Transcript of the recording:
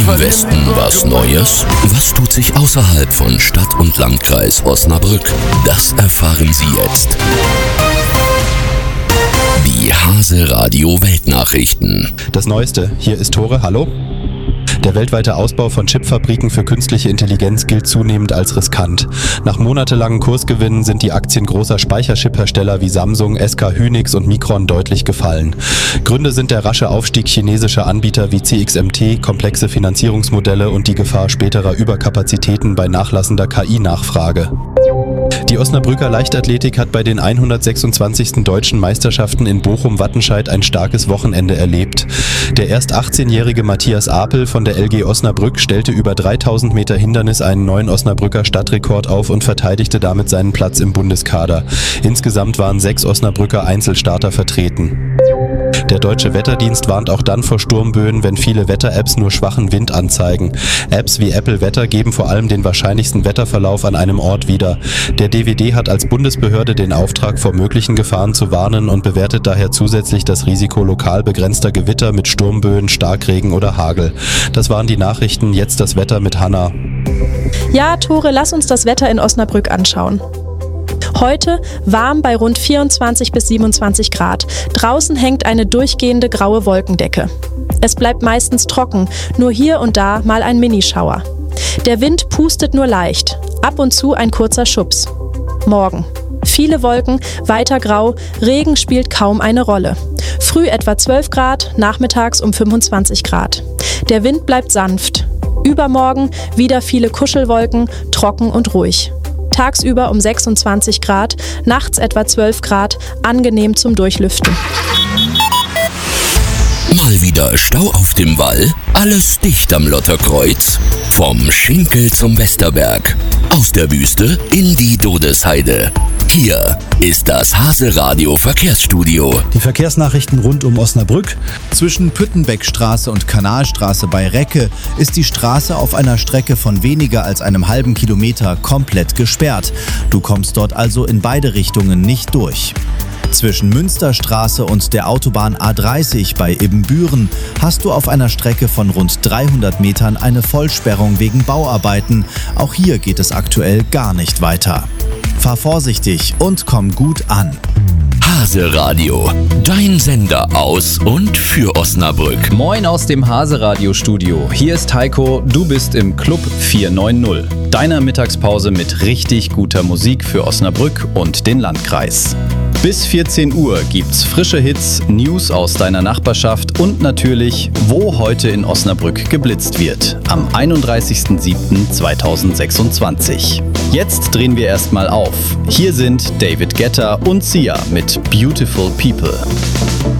Im Westen was Neues? Was tut sich außerhalb von Stadt und Landkreis Osnabrück? Das erfahren Sie jetzt. Die Hase Radio Weltnachrichten. Das Neueste, hier ist Tore, hallo. Der weltweite Ausbau von Chipfabriken für künstliche Intelligenz gilt zunehmend als riskant. Nach monatelangen Kursgewinnen sind die Aktien großer Speicherchiphersteller wie Samsung, SK Hynix und Micron deutlich gefallen. Gründe sind der rasche Aufstieg chinesischer Anbieter wie CXMT, komplexe Finanzierungsmodelle und die Gefahr späterer Überkapazitäten bei nachlassender KI-Nachfrage. Die Osnabrücker Leichtathletik hat bei den 126. Deutschen Meisterschaften in Bochum-Wattenscheid ein starkes Wochenende erlebt. Der erst 18-jährige Matthias Apel von der LG Osnabrück stellte über 3000 Meter Hindernis einen neuen Osnabrücker Stadtrekord auf und verteidigte damit seinen Platz im Bundeskader. Insgesamt waren 6 Osnabrücker Einzelstarter vertreten. Der Deutsche Wetterdienst warnt auch dann vor Sturmböen, wenn viele Wetter-Apps nur schwachen Wind anzeigen. Apps wie Apple Wetter geben vor allem den wahrscheinlichsten Wetterverlauf an einem Ort wieder. Der DWD hat als Bundesbehörde den Auftrag, vor möglichen Gefahren zu warnen und bewertet daher zusätzlich das Risiko lokal begrenzter Gewitter mit Sturmböen, Starkregen oder Hagel. Das waren die Nachrichten, jetzt das Wetter mit Hanna. Ja, Tore, lass uns das Wetter in Osnabrück anschauen. Heute warm bei rund 24 bis 27 Grad. Draußen hängt eine durchgehende graue Wolkendecke. Es bleibt meistens trocken, nur hier und da mal ein Minischauer. Der Wind pustet nur leicht, ab und zu ein kurzer Schubs. Morgen. Viele Wolken, weiter grau, Regen spielt kaum eine Rolle. Früh etwa 12 Grad, nachmittags um 25 Grad. Der Wind bleibt sanft. Übermorgen wieder viele Kuschelwolken, trocken und ruhig. Tagsüber um 26 Grad, nachts etwa 12 Grad, angenehm zum Durchlüften. Mal wieder Stau auf dem Wall? Alles dicht am Lotterkreuz? Vom Schinkel zum Westerberg. Aus der Wüste in die Dodesheide. Hier ist das Hase Radio Verkehrsstudio. Die Verkehrsnachrichten rund um Osnabrück. Zwischen Püttenbeckstraße und Kanalstraße bei Recke ist die Straße auf einer Strecke von weniger als einem halben Kilometer komplett gesperrt. Du kommst dort also in beide Richtungen nicht durch. Zwischen Münsterstraße und der Autobahn A30 bei Ibbenbüren hast du auf einer Strecke von rund 300 Metern eine Vollsperrung wegen Bauarbeiten. Auch hier geht es aktuell gar nicht weiter. Fahr vorsichtig und komm gut an. Hase Radio, dein Sender aus und für Osnabrück. Moin aus dem Hase Radio Studio. Hier ist Heiko, du bist im Club 490. Deiner Mittagspause mit richtig guter Musik für Osnabrück und den Landkreis. Bis 14 Uhr gibt's frische Hits, News aus deiner Nachbarschaft und natürlich, wo heute in Osnabrück geblitzt wird. Am 31.07.2026. Jetzt drehen wir erstmal auf. Hier sind David Guetta und Sia mit Beautiful People.